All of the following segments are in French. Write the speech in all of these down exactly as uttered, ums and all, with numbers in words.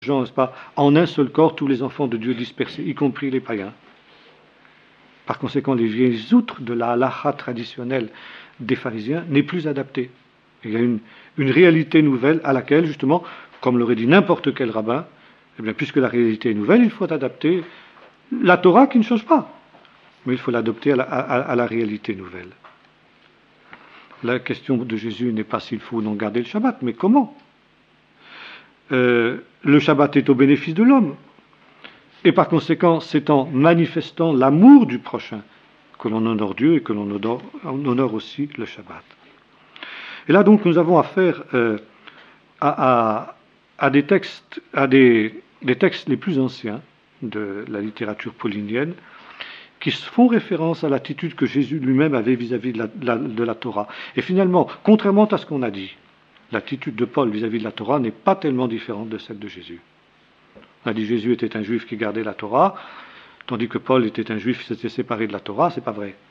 Jean, n'est-ce pas, en un seul corps tous les enfants de Dieu dispersés, y compris les païens. Par conséquent, les vieilles outres de la halakha traditionnelle des pharisiens n'est plus adaptée. Il y a une, une réalité nouvelle à laquelle, justement, comme l'aurait dit n'importe quel rabbin, eh bien, puisque la réalité est nouvelle, il faut adapter la Torah qui ne change pas, mais il faut l'adopter à la, à, à la réalité nouvelle. La question de Jésus n'est pas s'il faut ou non garder le Shabbat, mais comment. Euh, le Shabbat est au bénéfice de l'homme. Et par conséquent, c'est en manifestant l'amour du prochain que l'on honore Dieu et que l'on honore, on honore aussi le Shabbat. Et là donc nous avons affaire euh, à, à, à des textes, à des, des textes les plus anciens de la littérature paulinienne qui font référence à l'attitude que Jésus lui-même avait vis-à-vis de la, de la, de la Torah. Et finalement, contrairement à ce qu'on a dit, l'attitude de Paul vis-à-vis de la Torah n'est pas tellement différente de celle de Jésus. On a dit Jésus était un juif qui gardait la Torah, tandis que Paul était un juif qui s'était séparé de la Torah, c'est pas vrai.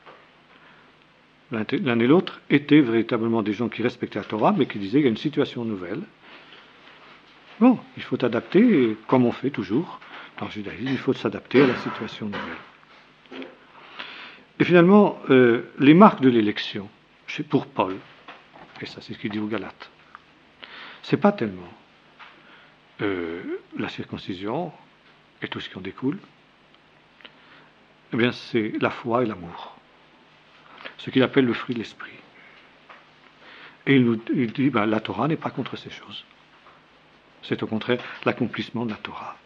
L'un et l'autre étaient véritablement des gens qui respectaient la Torah, mais qui disaient qu'il y a une situation nouvelle. Bon, il faut adapter, comme on fait toujours dans le judaïsme, il faut s'adapter à la situation nouvelle. Et finalement, euh, les marques de l'élection, pour Paul, et ça c'est ce qu'il dit aux Galates, c'est pas tellement euh, la circoncision et tout ce qui en découle, eh bien c'est la foi et l'amour, ce qu'il appelle le fruit de l'esprit. Et il, nous, il dit, ben, la Torah n'est pas contre ces choses. C'est au contraire l'accomplissement de la Torah.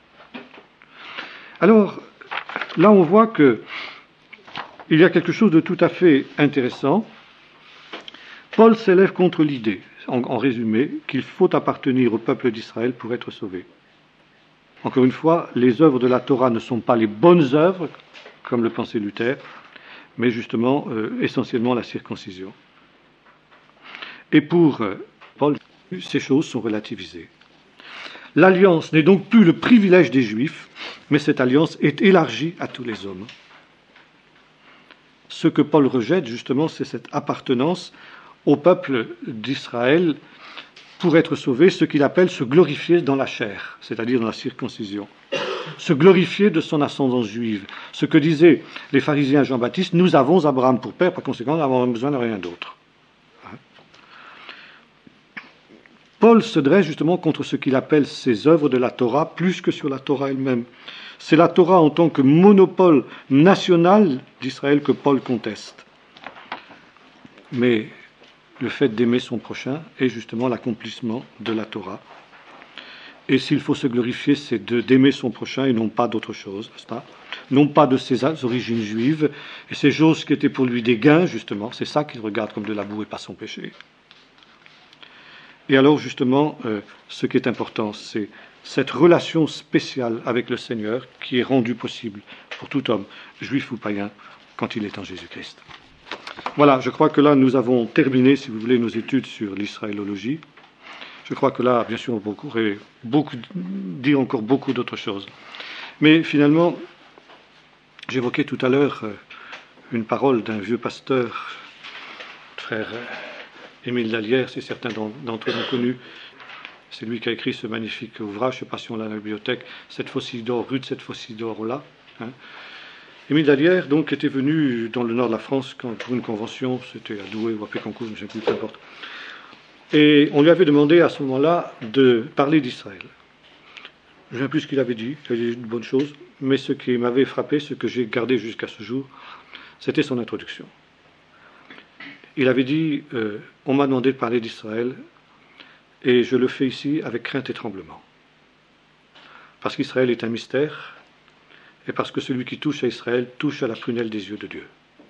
Alors, là on voit que il y a quelque chose de tout à fait intéressant. Paul s'élève contre l'idée, en, en résumé, qu'il faut appartenir au peuple d'Israël pour être sauvé. Encore une fois, les œuvres de la Torah ne sont pas les bonnes œuvres, comme le pensait Luther, mais justement, euh, essentiellement la circoncision. Et pour euh, Paul, ces choses sont relativisées. L'alliance n'est donc plus le privilège des Juifs, mais cette alliance est élargie à tous les hommes. Ce que Paul rejette, justement, c'est cette appartenance au peuple d'Israël pour être sauvé, ce qu'il appelle se glorifier dans la chair, c'est-à-dire dans la circoncision. Se glorifier de son ascendance juive. Ce que disaient les pharisiens à Jean-Baptiste, nous avons Abraham pour père, par conséquent, nous n'avons besoin de rien d'autre. Paul se dresse justement contre ce qu'il appelle ces œuvres de la Torah, plus que sur la Torah elle-même. C'est la Torah en tant que monopole national d'Israël que Paul conteste. Mais le fait d'aimer son prochain est justement l'accomplissement de la Torah. Et s'il faut se glorifier, c'est de, d'aimer son prochain et non pas d'autre chose, n'est-ce pas ? Non pas de ses origines juives, et ces choses qui étaient pour lui des gains, justement, c'est ça qu'il regarde comme de la boue et pas son péché. Et alors, justement, euh, ce qui est important, c'est cette relation spéciale avec le Seigneur qui est rendue possible pour tout homme, juif ou païen, quand il est en Jésus-Christ. Voilà, je crois que là, nous avons terminé, si vous voulez, nos études sur l'israélologie. Je crois que là, bien sûr, on pourrait beaucoup, dire encore beaucoup d'autres choses. Mais finalement, j'évoquais tout à l'heure euh, une parole d'un vieux pasteur, frère euh, Émile Lallière, si certains d'entre eux l'ont connu. C'est lui qui a écrit ce magnifique ouvrage, je ne sais pas si on l'a à la bibliothèque, Cette faucille d'or, rue de cette faucille d'or là. Hein. Émile Lallière, donc, était venu dans le nord de la France quand, pour une convention, c'était à Douai ou à Pécancourt, je ne sais plus, peu importe. Et on lui avait demandé à ce moment-là de parler d'Israël. Je ne sais plus ce qu'il avait dit, il avait dit de bonnes choses, mais ce qui m'avait frappé, ce que j'ai gardé jusqu'à ce jour, c'était son introduction. Il avait dit, euh, on m'a demandé de parler d'Israël, et je le fais ici avec crainte et tremblement. Parce qu'Israël est un mystère, et parce que celui qui touche à Israël touche à la prunelle des yeux de Dieu.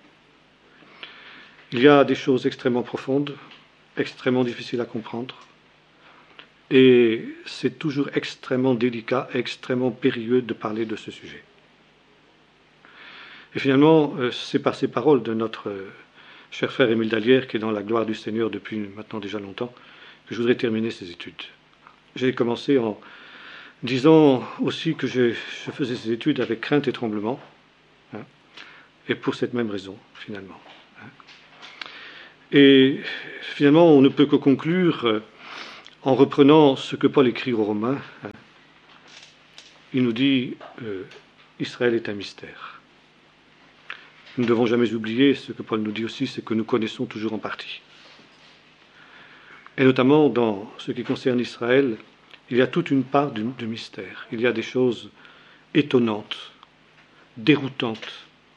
Il y a des choses extrêmement profondes, extrêmement difficiles à comprendre, et c'est toujours extrêmement délicat, extrêmement périlleux de parler de ce sujet. Et finalement, c'est par ces paroles de notre cher frère Émile Lallière, qui est dans la gloire du Seigneur depuis maintenant déjà longtemps, que je voudrais terminer ces études. J'ai commencé en disant aussi que je, je faisais ces études avec crainte et tremblement, hein, et pour cette même raison, finalement. Hein. Et finalement, on ne peut que conclure en reprenant ce que Paul écrit aux Romains, hein, il nous dit euh, Israël est un mystère. Nous ne devons jamais oublier ce que Paul nous dit aussi, c'est que nous connaissons toujours en partie. Et notamment dans ce qui concerne Israël, il y a toute une part de, de mystère. Il y a des choses étonnantes, déroutantes.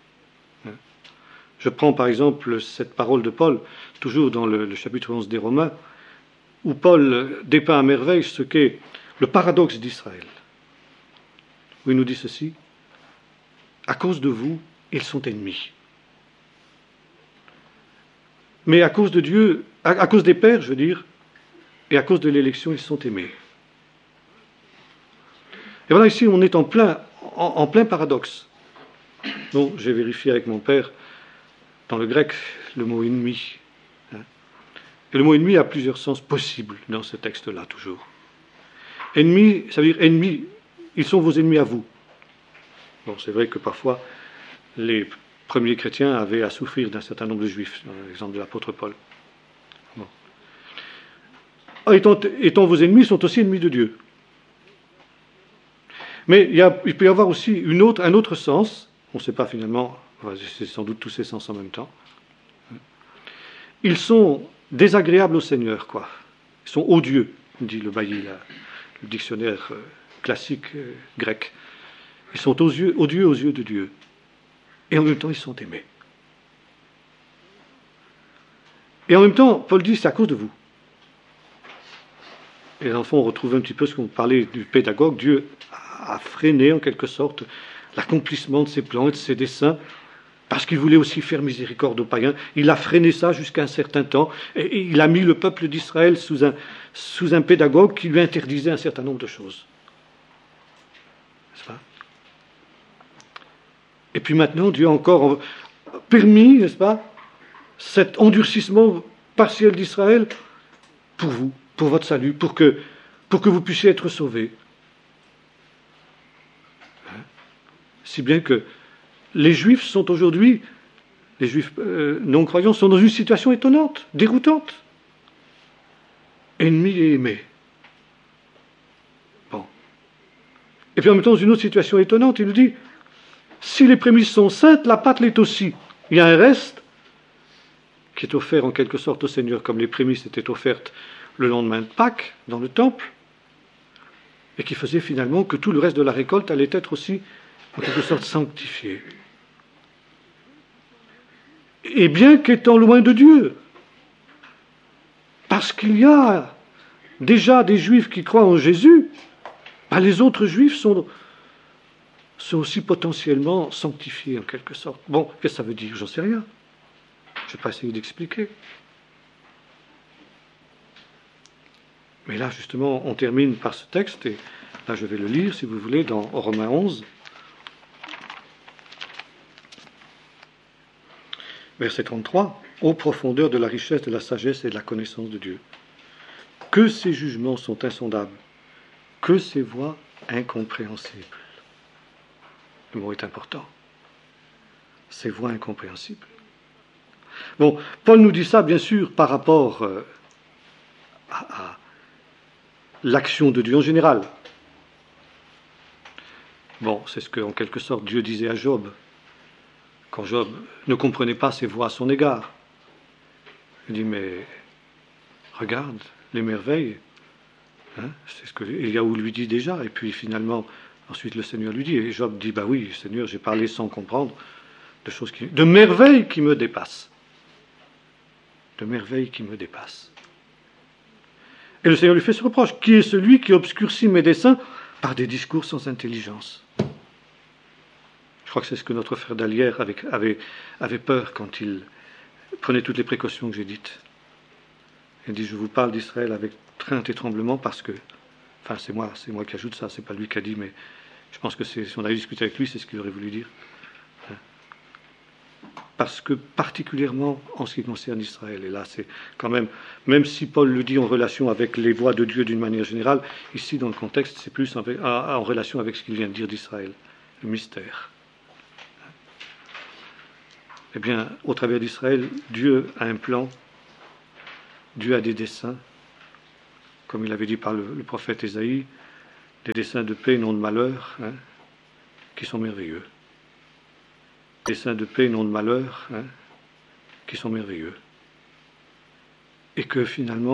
Je prends par exemple cette parole de Paul, toujours dans le, le chapitre onze des Romains, où Paul dépeint à merveille ce qu'est le paradoxe d'Israël. Où il nous dit ceci, à cause de vous, ils sont ennemis. Mais à cause de Dieu, à, à cause des pères, je veux dire, et à cause de l'élection, ils sont aimés. Et voilà, ici, on est en plein, en, en plein paradoxe. Bon, j'ai vérifié avec mon père, dans le grec, le mot ennemi. Hein. Et le mot ennemi a plusieurs sens possibles dans ce texte-là, toujours. Ennemi, ça veut dire ennemi, ils sont vos ennemis à vous. Bon, c'est vrai que parfois, les premiers chrétiens avaient à souffrir d'un certain nombre de juifs, dans l'exemple de l'apôtre Paul. Bon. Étant, étant vos ennemis, ils sont aussi ennemis de Dieu. Mais il, y a, il peut y avoir aussi une autre, un autre sens, on ne sait pas finalement, c'est sans doute tous ces sens en même temps. Ils sont désagréables au Seigneur, quoi. Ils sont odieux, dit le Bailly, là, le dictionnaire euh, classique euh, grec. Ils sont odieux, odieux aux yeux de Dieu. Et en même temps, ils sont aimés. Et en même temps, Paul dit, c'est à cause de vous. Et dans le fond, on retrouve un petit peu ce qu'on parlait du pédagogue. Dieu a freiné, en quelque sorte, l'accomplissement de ses plans et de ses desseins, parce qu'il voulait aussi faire miséricorde aux païens. Il a freiné ça jusqu'à un certain temps, et il a mis le peuple d'Israël sous un, sous un pédagogue qui lui interdisait un certain nombre de choses. N'est-ce pas ? Et puis maintenant, Dieu a encore permis, n'est-ce pas, cet endurcissement partiel d'Israël pour vous, pour votre salut, pour que, pour que vous puissiez être sauvés. Hein? Si bien que les Juifs sont aujourd'hui, les Juifs euh, non-croyants sont dans une situation étonnante, déroutante. Ennemis et aimés. Bon. Et puis en même temps, dans une autre situation étonnante, il nous dit, si les prémices sont saintes, la pâte l'est aussi. Il y a un reste qui est offert en quelque sorte au Seigneur, comme les prémices étaient offertes le lendemain de Pâques, dans le temple, et qui faisait finalement que tout le reste de la récolte allait être aussi, en quelque sorte, sanctifié. Et bien qu'étant loin de Dieu, parce qu'il y a déjà des Juifs qui croient en Jésus, ben les autres Juifs sont... sont aussi potentiellement sanctifiés en quelque sorte. Bon, qu'est-ce que ça veut dire ? J'en sais rien. Je ne vais pas essayer d'expliquer. Mais là, justement, on termine par ce texte, et là, je vais le lire, si vous voulez, dans Romains onze, verset trente-trois. « Ô profondeur de la richesse, de la sagesse et de la connaissance de Dieu, que ses jugements sont insondables, que ses voies incompréhensibles. » Le mot est important. Ces voies incompréhensibles. Bon, Paul nous dit ça, bien sûr, par rapport euh, à, à l'action de Dieu en général. Bon, c'est ce que, en quelque sorte, Dieu disait à Job, quand Job ne comprenait pas ses voies à son égard. Il dit, mais regarde les merveilles. Hein, c'est ce que Éliaou lui dit déjà, et puis finalement... Ensuite, le Seigneur lui dit, et Job dit, bah oui, Seigneur, j'ai parlé sans comprendre, de choses qui, de merveilles qui me dépassent. De merveilles qui me dépassent. Et le Seigneur lui fait ce reproche, qui est celui qui obscurcit mes desseins par des discours sans intelligence. Je crois que c'est ce que notre frère d'Alière avait, avait, avait peur quand il prenait toutes les précautions que j'ai dites. Il dit, je vous parle d'Israël avec crainte et tremblement parce que, enfin c'est moi, c'est moi qui ajoute ça, c'est pas lui qui a dit, mais je pense que c'est, si on avait discuté avec lui, c'est ce qu'il aurait voulu dire. Parce que particulièrement en ce qui concerne Israël, et là c'est quand même, même si Paul le dit en relation avec les voies de Dieu d'une manière générale, ici dans le contexte c'est plus en, en relation avec ce qu'il vient de dire d'Israël, le mystère. Eh bien, au travers d'Israël, Dieu a un plan, Dieu a des desseins, comme il avait dit par le, le prophète Ésaïe, des desseins de paix et non de malheur, hein, qui sont merveilleux. Des desseins de paix et non de malheur, hein, qui sont merveilleux. Et que finalement,